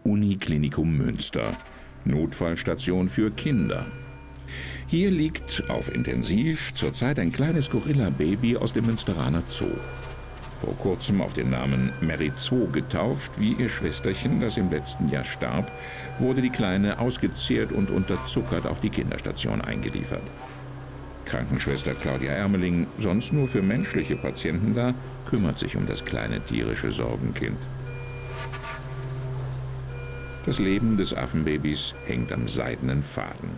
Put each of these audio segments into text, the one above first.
Uniklinikum Münster, Notfallstation für Kinder. Hier liegt auf Intensiv zurzeit ein kleines Gorilla-Baby aus dem Münsteraner Zoo. Vor kurzem auf den Namen Merizwo getauft, wie ihr Schwesterchen, das im letzten Jahr starb, wurde die Kleine ausgezehrt und unterzuckert auf die Kinderstation eingeliefert. Krankenschwester Claudia Ermeling, sonst nur für menschliche Patienten da, kümmert sich um das kleine tierische Sorgenkind. Das Leben des Affenbabys hängt am seidenen Faden.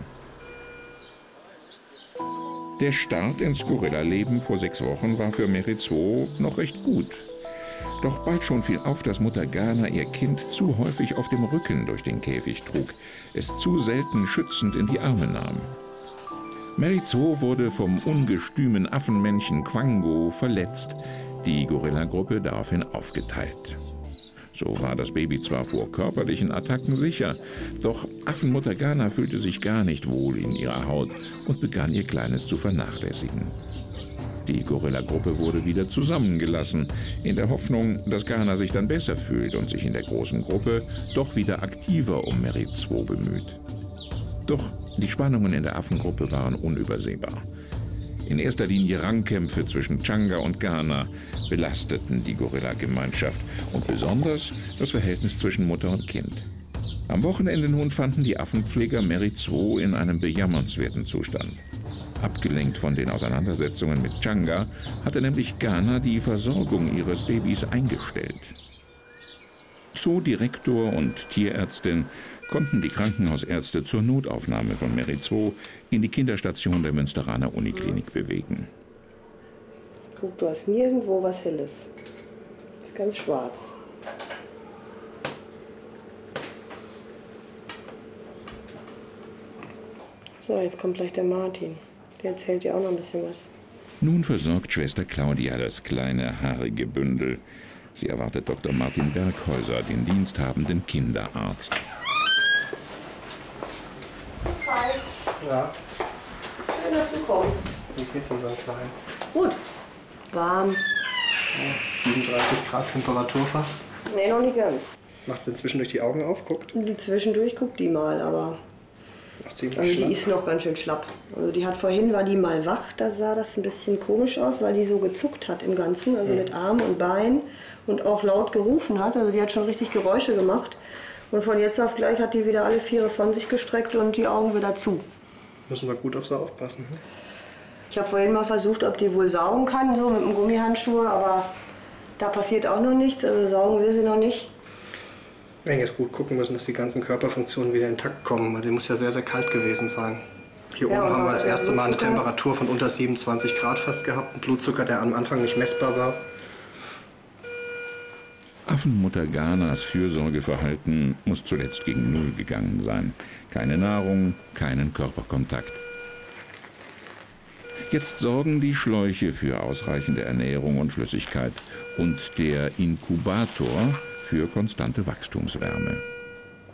Der Start ins Gorilla-Leben vor 6 Wochen war für Merizwo noch recht gut. Doch bald schon fiel auf, dass Mutter Ghana ihr Kind zu häufig auf dem Rücken durch den Käfig trug, es zu selten schützend in die Arme nahm. Merizwo wurde vom ungestümen Affenmännchen Quango verletzt, die Gorilla-Gruppe daraufhin aufgeteilt. So war das Baby zwar vor körperlichen Attacken sicher, doch Affenmutter Ghana fühlte sich gar nicht wohl in ihrer Haut und begann ihr Kleines zu vernachlässigen. Die Gorilla-Gruppe wurde wieder zusammengelassen, in der Hoffnung, dass Ghana sich dann besser fühlt und sich in der großen Gruppe doch wieder aktiver um Merizwo bemüht. Doch die Spannungen in der Affengruppe waren unübersehbar. In erster Linie Rangkämpfe zwischen Changa und Ghana belasteten die Gorilla-Gemeinschaft und besonders das Verhältnis zwischen Mutter und Kind. Am Wochenende nun fanden die Affenpfleger Merizwo in einem bejammernswerten Zustand. Abgelenkt von den Auseinandersetzungen mit Changa hatte nämlich Ghana die Versorgung ihres Babys eingestellt. Zoodirektor und Tierärztin konnten die Krankenhausärzte zur Notaufnahme von Merizwo in die Kinderstation der Münsteraner Uniklinik bewegen. Guck, du hast nirgendwo was Helles. Ist ganz schwarz. So, jetzt kommt gleich der Martin. Der erzählt dir auch noch ein bisschen was. Nun versorgt Schwester Claudia das kleine, haarige Bündel. Sie erwartet Dr. Martin Berghäuser, den diensthabenden Kinderarzt. Hi. Ja. Schön, dass du kommst. Wie geht's unserem Kleinen? Gut. Warm. Ja, 37 Grad Temperatur fast. Nee, noch nicht ganz. Macht sie zwischendurch die Augen auf, guckt? Zwischendurch guckt die mal, aber Macht ziemlich also die schlapp. ist noch ganz schön schlapp. Also die hat vorhin, war die mal wach, da sah das ein bisschen komisch aus, weil die so gezuckt hat im Ganzen, also mit Arm und Bein und auch laut gerufen hat. Also die hat schon richtig Geräusche gemacht. Und von jetzt auf gleich hat die wieder alle Viere von sich gestreckt und die Augen wieder zu. Müssen wir gut auf sie aufpassen. Hm? Ich habe vorhin mal versucht, ob die wohl saugen kann, so mit dem Gummihandschuh, aber da passiert auch noch nichts, also saugen will sie noch nicht. Wir jetzt gut gucken müssen, dass die ganzen Körperfunktionen wieder intakt kommen, weil sie muss ja sehr, sehr kalt gewesen sein. Hier Ja, oben haben wir das erste Mal eine Blutzucker? Temperatur von unter 27 Grad fast gehabt, einen Blutzucker, der am Anfang nicht messbar war. Affenmutter Ghanas Fürsorgeverhalten muss zuletzt gegen Null gegangen sein. Keine Nahrung, keinen Körperkontakt. Jetzt sorgen die Schläuche für ausreichende Ernährung und Flüssigkeit und der Inkubator für konstante Wachstumswärme.